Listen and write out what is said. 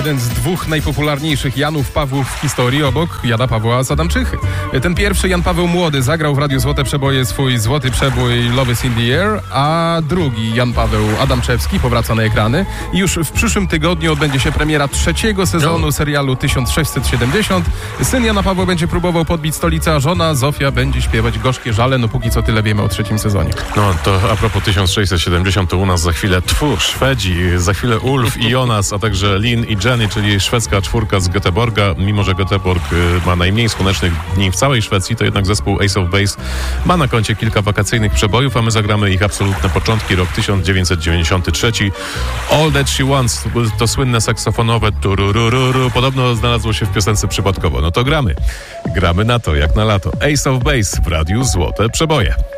jeden z dwóch najpopularniejszych Janów Pawłów w historii obok Jana Pawła z Adamczychy. Ten pierwszy, Jan Paweł Młody, zagrał w Radiu Złote Przeboje swój złoty przebój Love is in the Air, a drugi, Jan Paweł Adamczewski, powraca na ekrany. I już w przyszłym tygodniu odbędzie się premiera trzeciego sezonu serialu 1670. Syn Jana Pawła będzie próbował podbić stolicę, a żona Zofia będzie śpiewać Gorzkie żale. No póki co tyle wiemy o trzecim sezonie. No to a propos 1670, to u nas za chwilę Szwedzi, za chwilę Ulf i Jonas, a także Lin i Jenny, czyli szwedzka czwórka z Göteborga. Mimo że Göteborg ma najmniej słonecznych dni w całej Szwecji, to jednak zespół Ace of Base ma na koncie kilka wakacyjnych przebojów, a my zagramy ich absolutne początki, rok 1993. All That She Wants, to słynne saksofonowe turururu, podobno znalazło się w piosence przypadkowo. No to gramy na to jak na lato. Ace of Base w Radiu Złote Przeboje.